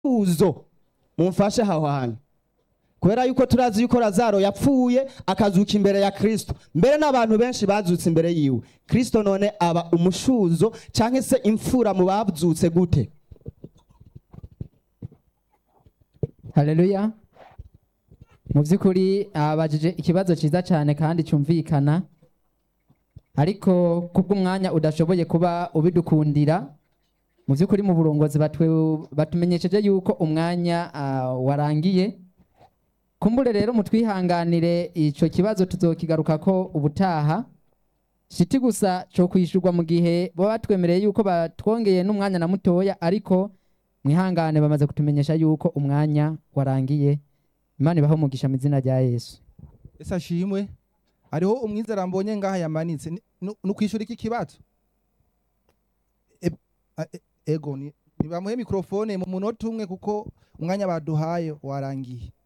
uzo mumfashe aho hantu kubera yuko turazi yuko Lazaro yapfuye akazuka imbere ya Kristo, mbere n'abantu benshi bazutse imbere yiwe. Kristo none aba umushuzo canke se imfura mu bazutse gute? Haleluya. Mu by'ukuri abajije ikibazo ciza cyane kandi cyumvikana, ariko kubw'umwanya udashoboye kuba ubidukundira, mu by'ukuri mu burongozi batumenyesheje yuko umwanya warangiye. Kumbure rero mutwihanganire ico kibazo tuzokigaruka ko ubutaha, shiti gusa cyo kwishurwa mu gihe bo batwemereye yuko batwongeye n'umwanya na mutoya, ariko mwihangane bamaze kutumenyesha yuko umwanya warangiye. Imana ibaho umugisha mu izina rya Yesu. Ese ashimwe. Hariho umwizera mbonye ngaha yamanitse nukwishura iki kibazo. Ego ni bamuhe mikrofone mu munota umwe kuko umwanya baduhaye warangiye.